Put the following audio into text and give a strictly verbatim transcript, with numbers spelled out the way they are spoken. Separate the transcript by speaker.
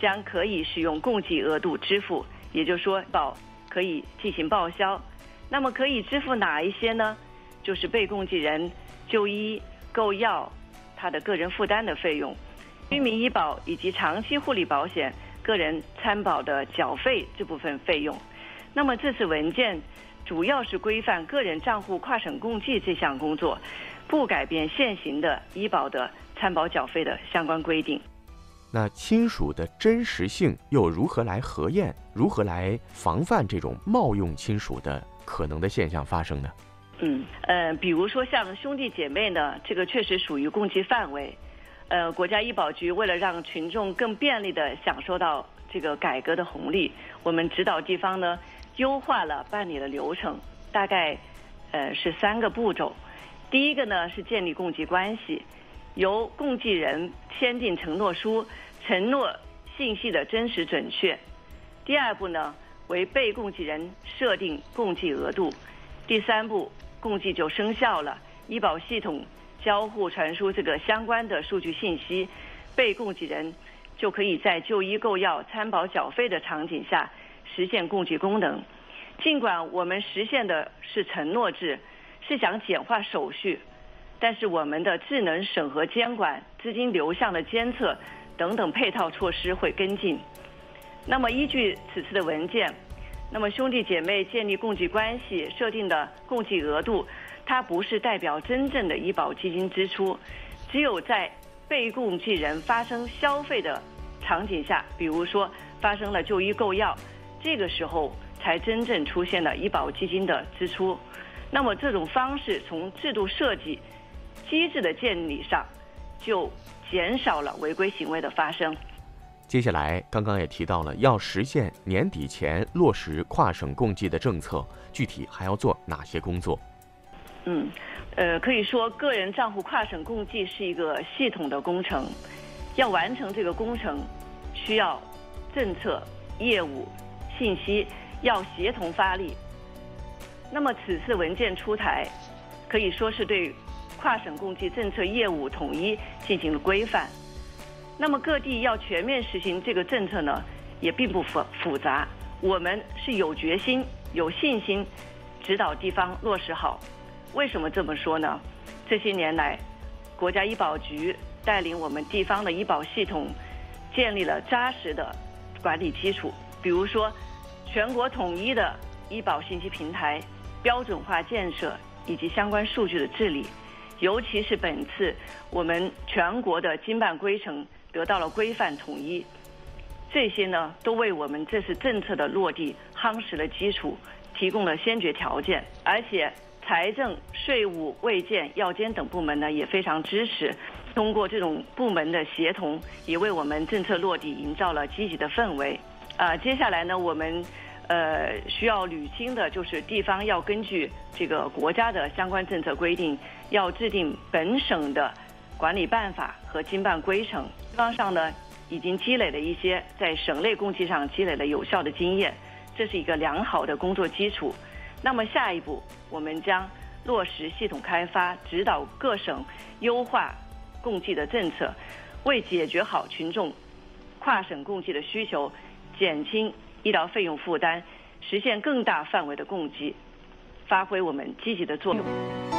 Speaker 1: 将可以使用共计额度支付，也就是说保可以进行报销。那么可以支付哪一些呢？就是被共计人就医、购药、他的个人负担的费用、居民医保以及长期护理保险个人参保的缴费这部分费用。那么这次文件主要是规范个人账户跨省共计这项工作，不改变现行的医保的参保缴费的相关规定。
Speaker 2: 那亲属的真实性又如何来核验？如何来防范这种冒用亲属的可能的现象发生呢？
Speaker 1: 嗯呃，比如说像兄弟姐妹呢，这个确实属于共计范围。呃，国家医保局为了让群众更便利地享受到这个改革的红利，我们指导地方呢优化了办理的流程，大概呃是三个步骤。第一个呢是建立共计关系，由共计人签订承诺书，承诺信息的真实准确。第二步呢为被共计人设定共计额度。第三步共计就生效了，医保系统交互传输这个相关的数据信息，被共计人就可以在就医购药、参保缴费的场景下实现共计功能。尽管我们实现的是承诺制，是想简化手续，但是我们的智能审核监管、资金流向的监测等等配套措施会跟进。那么依据此次的文件，那么兄弟姐妹建立共计关系设定的共计额度，它不是代表真正的医保基金支出，只有在被共计人发生消费的场景下，比如说发生了就医购药，这个时候才真正出现了医保基金的支出。那么这种方式从制度设计、机制的建立上，就减少了违规行为的发生。
Speaker 2: 接下来刚刚也提到了要实现年底前落实跨省共计的政策，具体还要做哪些工作？
Speaker 1: 嗯，呃，可以说个人账户跨省共计是一个系统的工程，要完成这个工程，需要政策、业务、信息要协同发力。那么此次文件出台，可以说是对跨省共计政策业务统一进行了规范。那么各地要全面实行这个政策呢，也并不复复杂。我们是有决心、有信心指导地方落实好。为什么这么说呢？这些年来，国家医保局带领我们地方的医保系统建立了扎实的管理基础，比如说全国统一的医保信息平台、标准化建设以及相关数据的治理。尤其是本次我们全国的经办规程得到了规范统一，这些呢都为我们这次政策的落地夯实了基础，提供了先决条件。而且财政、税务、卫健、药监等部门呢也非常支持，通过这种部门的协同，也为我们政策落地营造了积极的氛围。啊、呃，接下来呢，我们呃需要捋清的就是地方要根据这个国家的相关政策规定，要制定本省的管理办法和经办规程。地方上呢已经积累了一些在省内共计上积累了有效的经验，这是一个良好的工作基础。那么下一步，我们将落实系统开发，指导各省优化共计的政策，为解决好群众跨省共计的需求，减轻医疗费用负担，实现更大范围的共计，发挥我们积极的作用。